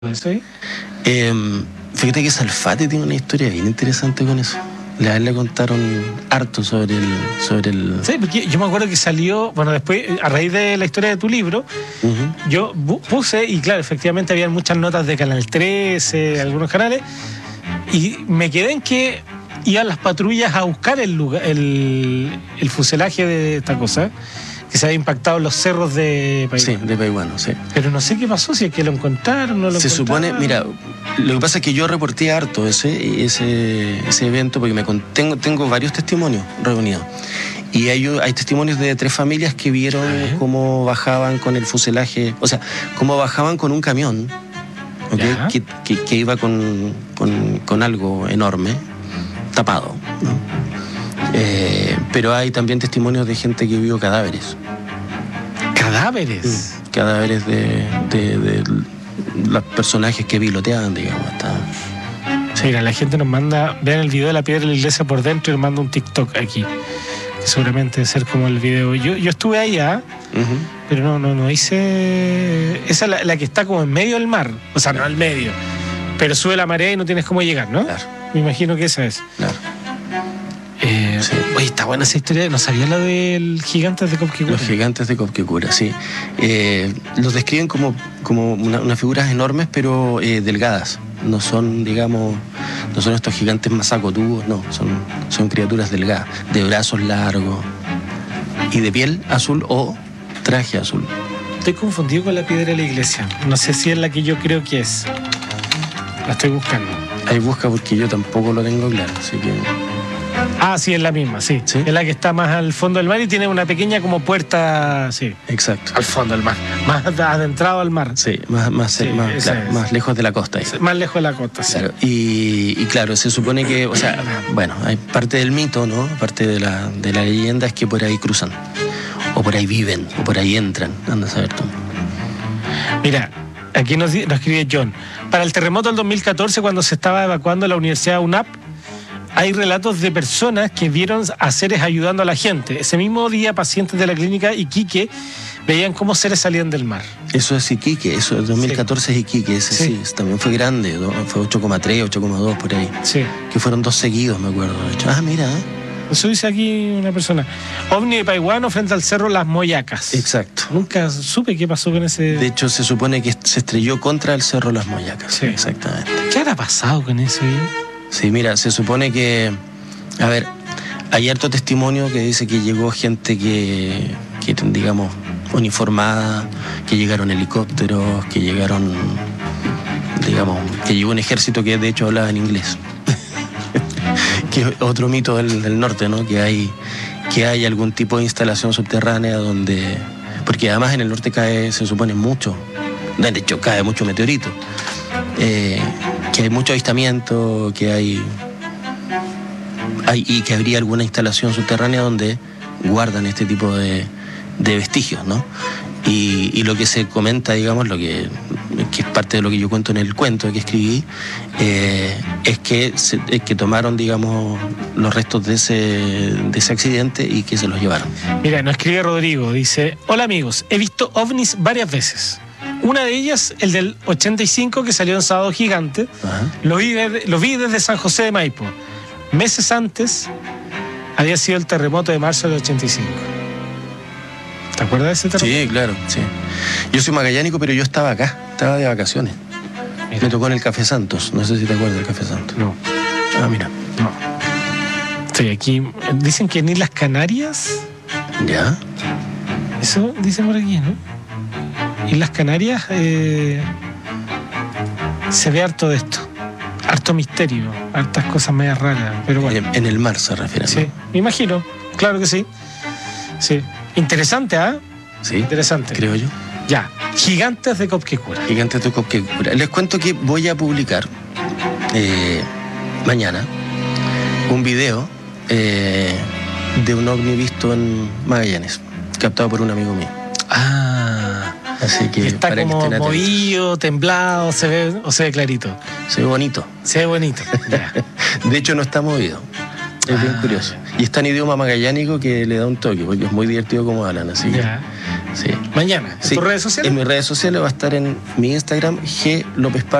¿Sí? Fíjate que Salfate tiene una historia bien interesante con eso. A él le contaron harto sobre el... Sí, porque yo me acuerdo que salió, bueno, después, a raíz de la historia de tu libro, yo puse, y claro, efectivamente había muchas notas de Canal 13, algunos canales, y me quedé en que iban las patrullas a buscar el lugar, el fuselaje de esta cosa, que se había impactado en los cerros de Paihuano. Sí, de Paihuano, sí. Pero no sé qué pasó, si es que lo encontraron, no lo encontraron. Se supone, mira, lo que pasa es que yo reporté harto ese evento porque tengo varios testimonios reunidos. Y hay testimonios de 3 familias que vieron cómo bajaban con el fuselaje, o sea, cómo bajaban con un camión, ¿okay? que iba con algo enorme, tapado, ¿no? Pero hay también testimonios de gente que vio cadáveres. ¿Cadáveres? Cadáveres de los personajes que piloteaban, digamos. Sí, mira, la gente nos manda, vean el video de la piedra de la iglesia por dentro y nos manda un TikTok aquí, que seguramente debe ser como el video. Yo estuve allá, pero no hice... Esa es la que está como en medio del mar, o sea, no al medio, pero sube la marea y no tienes cómo llegar, ¿no? Claro. Me imagino que esa es. Claro. Sí. Oye, está buena esa historia. No sabía la del Gigantes de Copquecura. Los Gigantes de Copquecura, sí. Los describen como unas figuras enormes, pero delgadas. No son, digamos, no son estos gigantes masacotudos, no. Son criaturas delgadas, de brazos largos y de piel azul o traje azul. Estoy confundido con la piedra de la iglesia. No sé si es la que yo creo que es. La estoy buscando. Ahí busca porque yo tampoco lo tengo claro, así que... Ah, sí, es la misma, sí. Es la que está más al fondo del mar y tiene una pequeña como puerta, sí. Exacto. Al fondo del mar. Más adentrado al mar. Sí, más lejos de la costa. Ahí. Más lejos de la costa, claro. Sí. Y claro, se supone que, o sea, bueno, hay parte del mito, ¿no? Parte de la leyenda es que por ahí cruzan. O por ahí viven, o por ahí entran. Anda a saber tú. Mira, aquí nos escribe John. Para el terremoto del 2014, cuando se estaba evacuando la Universidad UNAP, hay relatos de personas que vieron a seres ayudando a la gente. Ese mismo día, pacientes de la clínica Iquique veían cómo seres salían del mar. Eso es Iquique, eso es 2014 es Iquique, ese sí, también fue grande, fue 8,3, 8,2 por ahí. Sí. Que fueron 2 seguidos, me acuerdo. De hecho. Ah, mira. Eso dice aquí una persona. OVNI de Paihuano frente al cerro Las Moyacas. Exacto. Nunca supe qué pasó con ese... De hecho, se supone que se estrelló contra el cerro Las Moyacas. Sí. Exactamente. ¿Qué habrá pasado con eso? Sí, mira, se supone que... A ver, hay harto testimonio que dice que llegó gente que digamos, uniformada, que llegaron helicópteros, que llegaron, digamos, que llegó un ejército que de hecho hablaba en inglés. Que es otro mito del norte, ¿no? Que hay algún tipo de instalación subterránea donde... Porque además en el norte cae, se supone, mucho. De hecho, cae mucho meteorito. Que hay mucho avistamiento, y que habría alguna instalación subterránea donde guardan este tipo de vestigios, ¿no? Y lo que se comenta, digamos, que es parte de lo que yo cuento en el cuento que escribí, es que tomaron, digamos, los restos de ese accidente y que se los llevaron. Mira, nos escribe Rodrigo, dice: hola amigos, he visto ovnis varias veces. Una de ellas, el del 85 que salió en Sábado Gigante. Lo vi desde San José de Maipo. Meses antes había sido el terremoto de marzo del 85. ¿Te acuerdas de ese terremoto? Sí, claro, sí. Yo soy magallánico, pero yo estaba acá, estaba de vacaciones. Mira. Me tocó en el Café Santos, no sé si te acuerdas del Café Santos. No. Ah, mira. No. Estoy aquí. Dicen que en Islas Canarias. ¿Ya? Eso dicen por aquí, ¿no? Islas Canarias se ve harto de esto. Harto misterio, hartas cosas medias raras, pero bueno. En el mar se refiere, ¿no? Sí, me imagino, claro que sí. Sí. Interesante, ¿ah? Sí. Interesante. Creo yo. Ya. Gigantes de Copquecura. Gigantes de Copquecura. Les cuento que voy a publicar mañana un video de un ovni visto en Magallanes, captado por un amigo mío. Ah. Así que está para como que estén movido, temblado, se ve clarito. Se ve bonito. Se ve bonito. Ya. De hecho, no está movido. Es bien curioso. Y está en idioma magallánico que le da un toque, porque es muy divertido como hablan, así que... Ya. Sí. Mañana, ¿en Sí, tus redes sociales? En mis redes sociales va a estar en mi Instagram, G. López